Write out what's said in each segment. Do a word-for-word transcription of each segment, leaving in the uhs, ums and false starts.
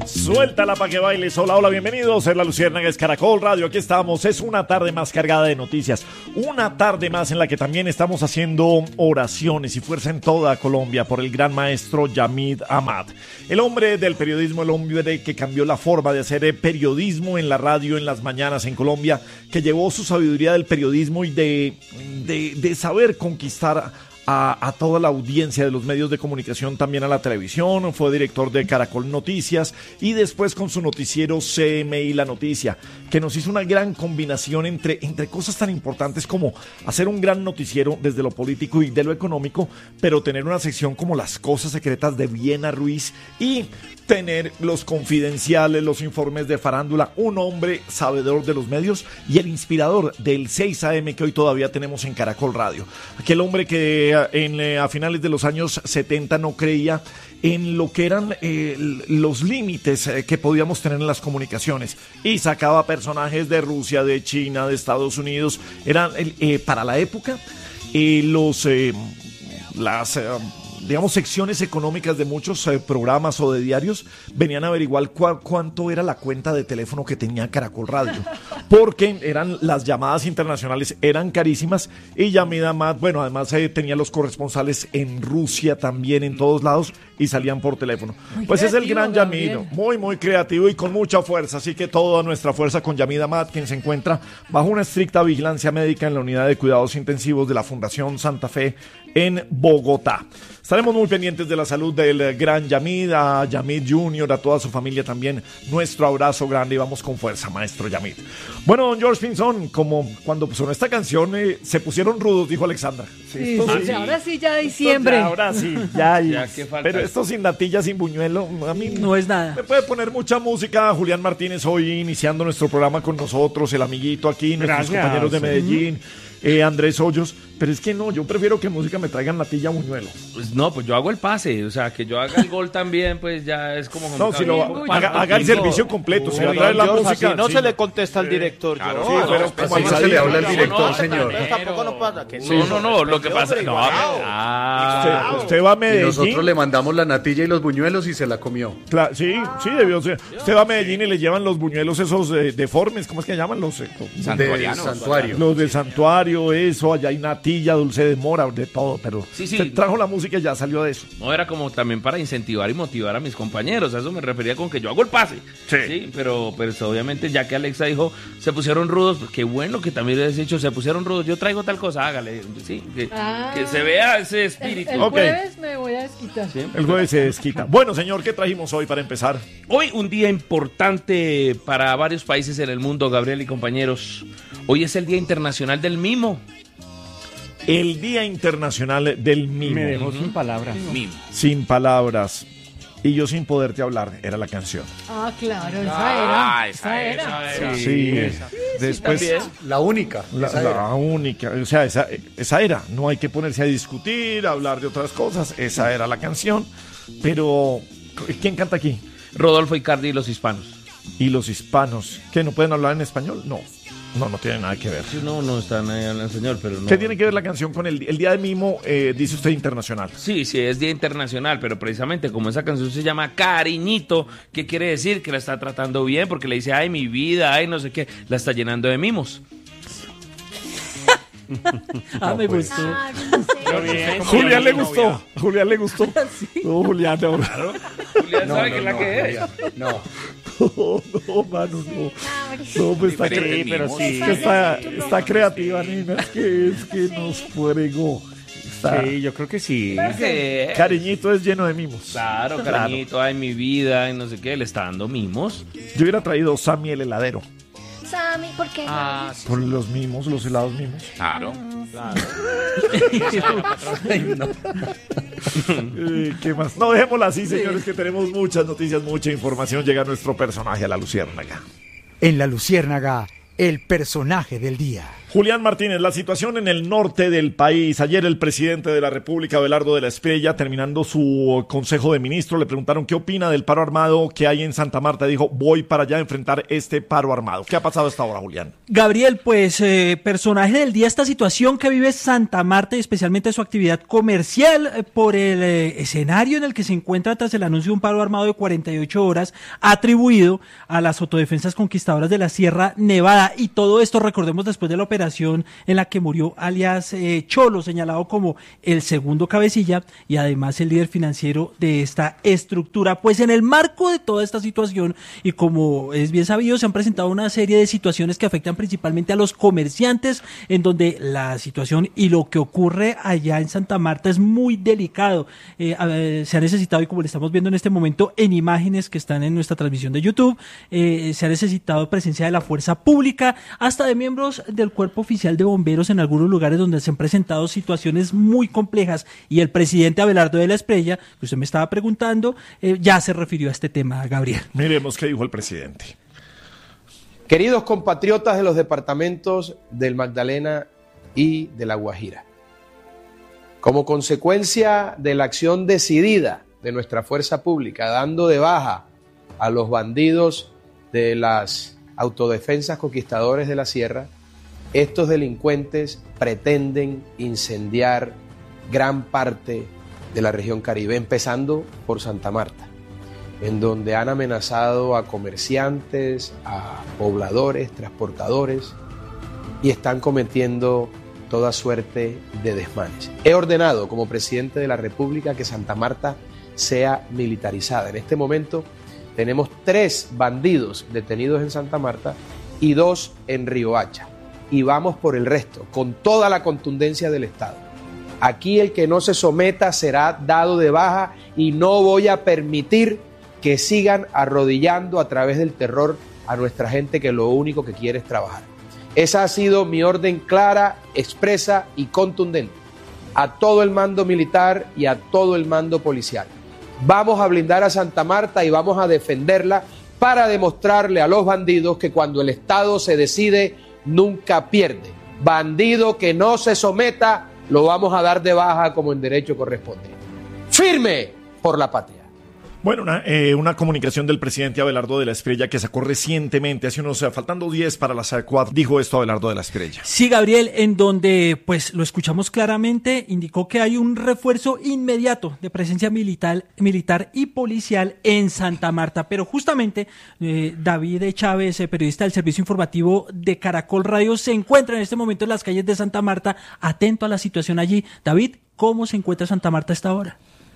Suéltala pa' que bailes. Hola, hola, bienvenidos. Es La Luciérnaga, es Caracol Radio. Aquí estamos. Es una tarde más cargada de noticias. Una tarde más en la que también estamos haciendo oraciones y fuerza en toda Colombia por el gran maestro Yamid Amad. El hombre del periodismo, el hombre que cambió la forma de hacer periodismo en la radio, en las mañanas en Colombia, que llevó su sabiduría del periodismo y de, de, de saber conquistar A, a toda la audiencia de los medios de comunicación, también a la televisión. Fue director de Caracol Noticias y después con su noticiero C M I La Noticia, que nos hizo una gran combinación entre, entre cosas tan importantes como hacer un gran noticiero desde lo político y de lo económico, pero tener una sección como Las Cosas Secretas de Viena Ruiz y tener los confidenciales, los informes de farándula. Un hombre sabedor de los medios y el inspirador del seis A M que hoy todavía tenemos en Caracol Radio. Aquel hombre que en, eh, a finales de los años setenta no creía en lo que eran eh, los límites eh, que podíamos tener en las comunicaciones y sacaba personajes de Rusia, de China, de Estados Unidos. Eran eh, para la época eh, los eh, las eh, digamos, secciones económicas de muchos eh, programas o de diarios venían a averiguar cu- cuánto era la cuenta de teléfono que tenía Caracol Radio, porque eran las llamadas internacionales, eran carísimas, y Yamid Amad, bueno, además eh, tenía los corresponsales en Rusia también, en todos lados, y salían por teléfono. Muy pues es el gran Yamid, muy, muy creativo y con mucha fuerza, así que toda nuestra fuerza con Yamid Amad, quien se encuentra bajo una estricta vigilancia médica en la unidad de cuidados intensivos de la Fundación Santa Fe en Bogotá. Estaremos muy pendientes de la salud del gran Yamid, a Yamid Junior, a toda su familia también. Nuestro abrazo grande y vamos con fuerza, maestro Yamid. Bueno, don George Pinzón, como cuando sonó esta canción, eh, se pusieron rudos, dijo Alexandra. Sí, sí, sí, sí. Ahora sí, ya diciembre. Ya, ahora sí, ya. ya ¿qué falta? Pero esto sin natilla, sin buñuelo, a mí no es nada. Me puede poner mucha música. Julián Martínez hoy iniciando nuestro programa con nosotros, el amiguito aquí, nuestros Gracias. compañeros de Medellín. Mm-hmm. Eh, Andrés Hoyos, pero es que no, yo prefiero que música me traigan natilla buñuelo. Pues no, pues yo hago el pase, o sea, que yo haga el gol también, pues ya es como... No, si lo haga, haga el servicio completo, si va a traer la música. No sí. se le contesta al director. Claro, yo, sí, no, pero no, como así no se le habla al no, director, no, señor. Pero tampoco nos pasa. Que no, no, no, lo que pasa... No, ah, usted, usted va a Medellín. Y nosotros le mandamos la natilla y los buñuelos y se la comió. Claro, sí, sí, debió ser. Usted va a Medellín y le llevan los buñuelos esos eh, deformes, ¿cómo es que llaman los? Eh, del santuario. Los del santuario, eso, allá hay natilla, dulce de mora, de todo, pero sí, sí. usted trajo la música y ya salió de eso. No, era como también para incentivar y motivar a mis compañeros, a eso me refería con que yo hago el pase. Sí. Sí, pero pues, obviamente ya que Alexa dijo, se pusieron rudos, pues qué bueno que también les he dicho, se pusieron rudos, yo traigo tal cosa, hágale, sí, que, ah, que se vea ese espíritu. El, el okay. jueves me voy a desquitar. ¿Sí? El jueves se desquita. Bueno, señor, ¿qué trajimos hoy para empezar? Hoy un día importante para varios países en el mundo, Gabriel y compañeros. Hoy es el Día Internacional del Mimo. El Día Internacional del Mimo. Me dejó sin palabras. Mimo. Sin palabras. Y yo sin poderte hablar, era la canción. Ah, claro, esa Ah, era. esa, Esa esa era. era. Sí, Sí, esa. Después, también. La única. la, esa la era. única, o sea, esa, esa era. No hay que ponerse a discutir, a hablar de otras cosas. Esa era la canción. Pero, ¿quién canta aquí? Rodolfo Icardi y los hispanos. Y los hispanos, ¿qué, no pueden hablar en español? No, no, no tiene nada que ver. Sí, no, no están ahí hablando señor, pero no. ¿Qué tiene que ver la canción con el, el Día del Mimo? Eh, dice usted internacional. Sí, sí, es Día Internacional, pero precisamente como esa canción se llama Cariñito, ¿qué quiere decir? Que la está tratando bien, porque le dice, ay, mi vida, ay, no sé qué, la está llenando de mimos. Ah, me gustó. Ah, no sé. Bien, Julián le gustó. Julián le gustó. No, Julián, no. Claro. Julián No, sabe no, que es la no, que es. no. No, no, mano, no. No, pues está, Diferente, cre- pero mimos. sí. es que está, está creativa, nena. Es que, es que nos fregó. Está- Sí, yo creo que sí. ¿Qué? Cariñito es lleno de mimos. Claro, cariñito, ay, mi vida, y no sé qué, le está dando mimos. Yo hubiera traído Sammy el heladero. Sammy, ¿por qué? Ah, sí. Por los mimos, los helados mimos. Claro. Eh, ¿Qué más? No, dejémosla así, señores, que tenemos muchas noticias, mucha información. Llega nuestro personaje a la Luciérnaga. En La Luciérnaga, el personaje del día. Julián Martínez, la situación en el norte del país. Ayer el presidente de la República, Abelardo de la Espriella, terminando su consejo de ministros, le preguntaron qué opina del paro armado que hay en Santa Marta. Dijo, voy para allá a enfrentar este paro armado. ¿Qué ha pasado hasta ahora, Julián? Gabriel, pues, eh, personaje del día, esta situación que vive Santa Marta y especialmente su actividad comercial eh, por el eh, escenario en el que se encuentra tras el anuncio de un paro armado de cuarenta y ocho horas atribuido a las autodefensas conquistadoras de la Sierra Nevada. Y todo esto, recordemos, después de la operación en la que murió alias eh, Cholo, señalado como el segundo cabecilla y además el líder financiero de esta estructura. Pues en el marco de toda esta situación, y como es bien sabido, se han presentado una serie de situaciones que afectan principalmente a los comerciantes, en donde la situación y lo que ocurre allá en Santa Marta es muy delicado. Eh, eh, se ha necesitado, y como le estamos viendo en este momento en imágenes que están en nuestra transmisión de YouTube, eh, se ha necesitado presencia de la fuerza pública, hasta de miembros del cuerpo oficial de bomberos en algunos lugares donde se han presentado situaciones muy complejas, y el presidente Abelardo de la Espriella, que usted me estaba preguntando, eh, ya se refirió a este tema, Gabriel. Miremos qué dijo el presidente. Queridos compatriotas de los departamentos del Magdalena y de La Guajira, como consecuencia de la acción decidida de nuestra fuerza pública, dando de baja a los bandidos de las autodefensas conquistadores de la Sierra, estos delincuentes pretenden incendiar gran parte de la región Caribe, empezando por Santa Marta, en donde han amenazado a comerciantes, a pobladores, transportadores, y están cometiendo toda suerte de desmanes. He ordenado como presidente de la República que Santa Marta sea militarizada. En este momento tenemos tres bandidos detenidos en Santa Marta y dos en Riohacha. Y vamos por el resto, con toda la contundencia del Estado. Aquí el que no se someta será dado de baja, y no voy a permitir que sigan arrodillando a través del terror a nuestra gente, que lo único que quiere es trabajar. Esa ha sido mi orden clara, expresa y contundente a todo el mando militar y a todo el mando policial. Vamos a blindar a Santa Marta y vamos a defenderla para demostrarle a los bandidos que cuando el Estado se decide, nunca pierde. Bandido que no se someta, lo vamos a dar de baja como en derecho corresponde. ¡Firme por la patria! Bueno, una, eh, una comunicación del presidente Abelardo de la Espriella que sacó recientemente, hace unos, faltando diez para las cuatro, dijo esto Abelardo de la Espriella. Sí, Gabriel, en donde, pues, lo escuchamos claramente, indicó que hay un refuerzo inmediato de presencia militar, militar y policial en Santa Marta, pero justamente eh, David Chávez, eh, periodista del servicio informativo de Caracol Radio, se encuentra en este momento en las calles de Santa Marta, atento a la situación allí. David, ¿cómo se encuentra Santa Marta a esta hora?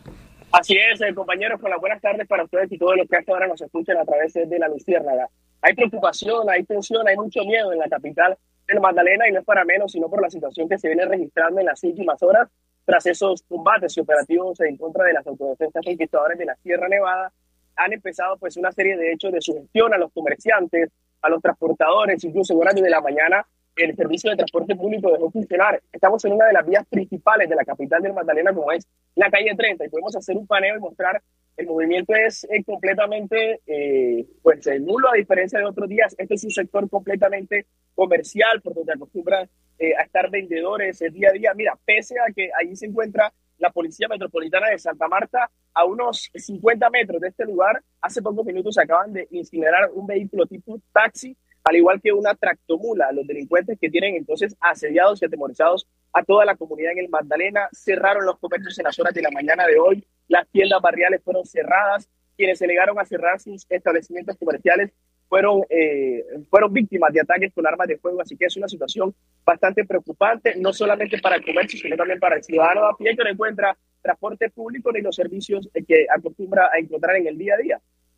Así es, eh, compañeros, con las buenas tardes para ustedes y todos los que hasta ahora nos escuchan a través de La Luciérnaga. Hay preocupación, hay tensión, hay mucho miedo en la capital del Magdalena, y no es para menos, sino por la situación que se viene registrando en las últimas horas tras esos combates y operativos en contra de las autodefensas conquistadoras de la Sierra Nevada. Han empezado pues una serie de hechos de sugestión a los comerciantes, a los transportadores, incluso en horas de la mañana el servicio de transporte público dejó funcionar. Estamos en una de las vías principales de la capital del Magdalena, como es la calle treinta, y podemos hacer un paneo y mostrar el movimiento es eh, completamente eh, pues, eh, nulo, a diferencia de otros días. Este es un sector completamente comercial, por donde acostumbran eh, a estar vendedores el día a día. Mira, pese a que allí se encuentra la Policía Metropolitana de Santa Marta, a unos cincuenta metros de este lugar, hace pocos minutos se acaban de incinerar un vehículo tipo taxi, al igual que una tractomula. Los delincuentes que tienen entonces asediados y atemorizados a toda la comunidad en el Magdalena cerraron los comercios en las horas de la mañana de hoy. Las tiendas barriales fueron cerradas. Quienes se negaron a cerrar sus establecimientos comerciales fueron, eh, fueron víctimas de ataques con armas de fuego. Así que es una situación bastante preocupante, no solamente para el comercio, sino también para el ciudadano a pie que no encuentra transporte público ni los servicios que acostumbra a encontrar en el día a día.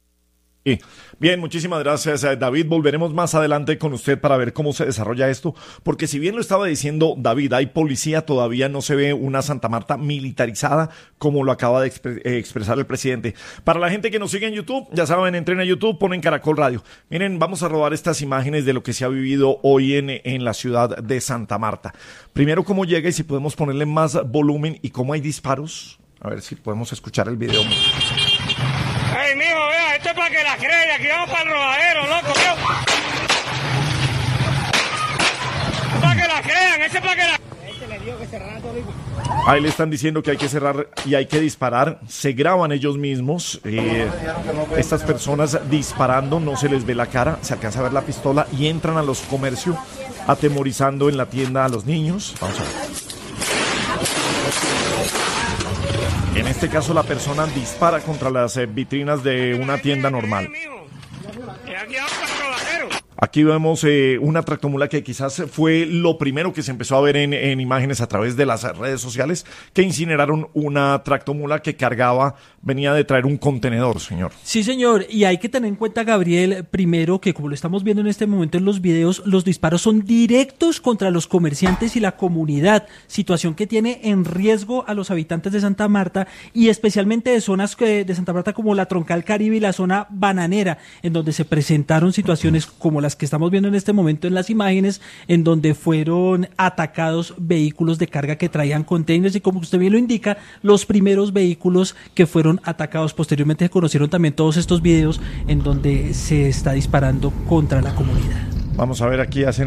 Sí. Bien, muchísimas gracias, David. Volveremos más adelante con usted para ver cómo se desarrolla esto, porque si bien lo estaba diciendo David, hay policía, todavía no se ve una Santa Marta militarizada como lo acaba de expre- eh, expresar el presidente. Para la gente que nos sigue en YouTube, ya saben, entren a YouTube, ponen Caracol Radio. Miren, vamos a robar estas imágenes de lo que se ha vivido hoy en, en la ciudad de Santa Marta. Primero, cómo llega y si podemos ponerle más volumen y cómo hay disparos. A ver si podemos escuchar el video. ¡Ey, mijo, vea! Esto es para que la crea, aquí vamos para el robadero, loco. Para que la crean, ese es para que la... Ahí le están diciendo que hay que cerrar y hay que disparar. Se graban ellos mismos. Eh, estas personas disparando, no se les ve la cara, se alcanza a ver la pistola y entran a los comercios atemorizando en la tienda a los niños. Vamos a ver. En este caso la persona dispara contra las eh, vitrinas de una tienda normal. Aquí vemos eh, una tractomula que quizás fue lo primero que se empezó a ver en, en imágenes a través de las redes sociales, que incineraron una tractomula que cargaba, venía de traer un contenedor, señor. Sí, señor, y hay que tener en cuenta, Gabriel, primero que como lo estamos viendo en este momento en los videos, los disparos son directos contra los comerciantes y la comunidad, situación que tiene en riesgo a los habitantes de Santa Marta y especialmente de zonas de Santa Marta como la Troncal Caribe y la zona bananera, en donde se presentaron situaciones como las que estamos viendo en este momento en las imágenes, en donde fueron atacados vehículos de carga que traían containers y, como usted bien lo indica, los primeros vehículos que fueron atacados. Posteriormente se conocieron también todos estos videos en donde se está disparando contra la comunidad. Vamos a ver, aquí hacen